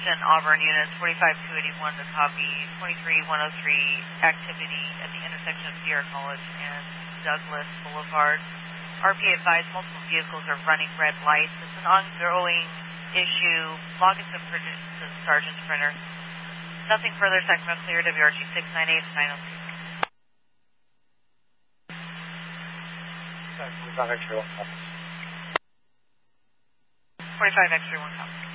Attention Auburn units 45281 to copy 23103 activity at the intersection of Sierra College and Douglas Boulevard. RP advised multiple vehicles are running red lights. It's an ongoing issue. Log it to the Sergeant's printer. Nothing further. Sacramento clear. WRG 698-902. 45 X-ray 1 copy. 45 X-ray 1 copy.